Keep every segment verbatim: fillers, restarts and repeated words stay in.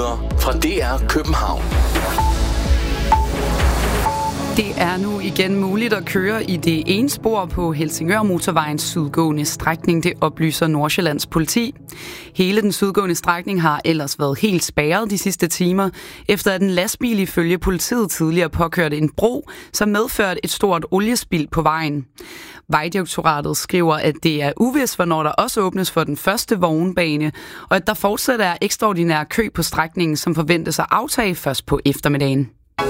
Nyheder fra D R København. Det er nu igen muligt at køre i det ene spor på Helsingør-motorvejens sydgående strækning, det oplyser Nordsjællands politi. Hele den sydgående strækning har ellers været helt spærret de sidste timer, efter at en lastbil ifølge politiet tidligere påkørte en bro, som medførte et stort oliespild på vejen. Vejdirektoratet skriver, at det er uvist, hvornår der også åbnes for den første vognbane, og at der fortsat er ekstraordinær kø på strækningen, som forventes at aftage først på eftermiddagen.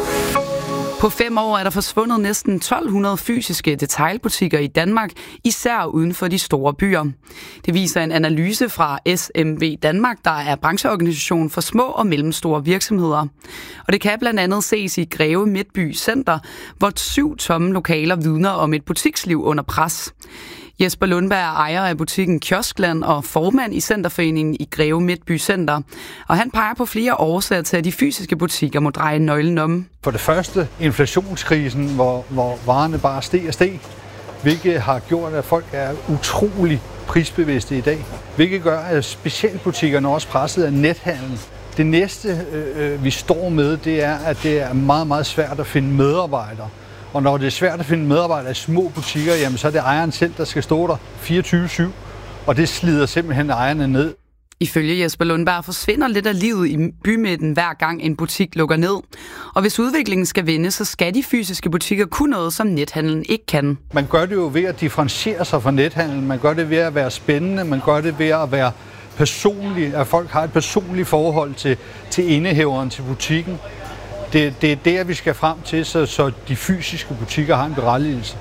På fem år er der forsvundet næsten tolv hundrede fysiske detailbutikker i Danmark, især uden for de store byer. Det viser en analyse fra S M V Danmark, der er brancheorganisation for små og mellemstore virksomheder. Og det kan blandt andet ses i Greve Midtby Center, hvor syv tomme lokaler vidner om et butiksliv under pres. Jesper Lundberg er ejer af butikken Kioskland og formand i Centerforeningen i Greve Midtby Center. Og han peger på flere årsager til, at de fysiske butikker må dreje nøglen om. For det første inflationskrisen, hvor, hvor varerne bare steg og steg, hvilket har gjort, at folk er utrolig prisbevidste i dag. Hvilket gør, at specialbutikkerne også presset af nethandel. Det næste, øh, vi står med, det er, at det er meget, meget svært at finde medarbejdere. Og når det er svært at finde medarbejdere i små butikker, jamen, så er det ejeren selv, der skal stå der fireogtyve syv, og det slider simpelthen ejerne ned. Ifølge Jesper Lundberg forsvinder lidt af livet i bymidten hver gang en butik lukker ned. Og hvis udviklingen skal vende, så skal de fysiske butikker kunne noget, som nethandlen ikke kan. Man gør det jo ved at differentiere sig fra nethandlen. Man gør det ved at være spændende. Man gør det ved at være personlig. At folk har et personligt forhold til, til indehaveren, til butikken. Det, det er der, vi skal frem til, så, så de fysiske butikker har en berettigelse.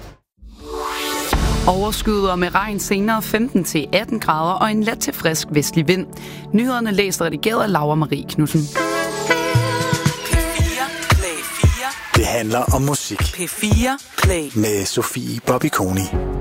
Overskyet med regn senere femten til atten grader og en let til frisk vestlig vind. Nyhederne læst og redigeret af Laura Marie Knudsen. Det handler om musik. P fire Play Med Sofie Bobby Koni.